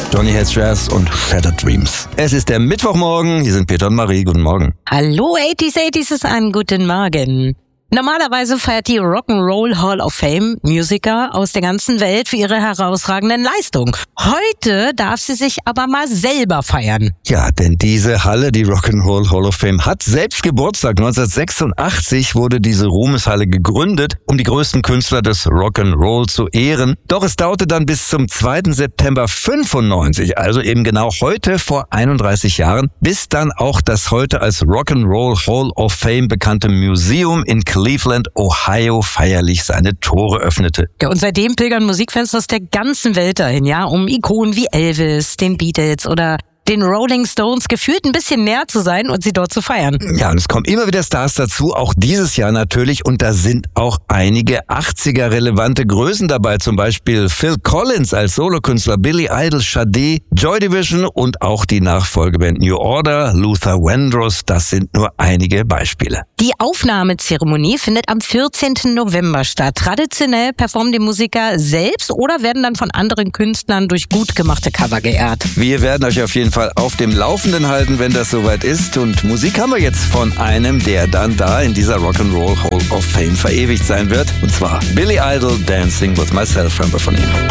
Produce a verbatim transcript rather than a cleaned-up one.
Johnny Hates Jazz und Shattered Dreams. Es ist der Mittwochmorgen, hier sind Peter und Marie, guten Morgen. Hallo achtziger, achtziger, einen guten Morgen. Normalerweise feiert die Rock'n'Roll Hall of Fame Musiker aus der ganzen Welt für ihre herausragenden Leistungen. Heute darf sie sich aber mal selber feiern. Ja, denn diese Halle, die Rock'n'Roll Hall of Fame, hat selbst Geburtstag. neunzehnhundertsechsundachtzig wurde diese Ruhmeshalle gegründet, um die größten Künstler des Rock'n'Roll zu ehren. Doch es dauerte dann bis zum zweiten September fünfundneunzig, also eben genau heute vor einunddreißig Jahren, bis dann auch das heute als Rock'n'Roll Hall of Fame bekannte Museum in Cleveland, Ohio, feierlich seine Tore öffnete. Ja, und seitdem pilgern Musikfans aus der ganzen Welt dahin, ja, um Ikonen wie Elvis, den Beatles oder den Rolling Stones gefühlt ein bisschen näher zu sein und sie dort zu feiern. Ja, und es kommen immer wieder Stars dazu, auch dieses Jahr natürlich. Und da sind auch einige achtziger relevante Größen dabei, zum Beispiel Phil Collins als Solokünstler, Billy Idol, Sade, Joy Division und auch die Nachfolgeband New Order, Luther Vandross, das sind nur einige Beispiele. Die Aufnahmezeremonie findet am vierzehnten November statt. Traditionell performen die Musiker selbst oder werden dann von anderen Künstlern durch gut gemachte Cover geehrt. Wir werden euch auf jeden Fall auf dem Laufenden halten, wenn das soweit ist. Und Musik haben wir jetzt von einem, der dann da in dieser Rock'n'Roll Hall of Fame verewigt sein wird. Und zwar Billy Idol, Dancing with Myself, hören wir von ihm.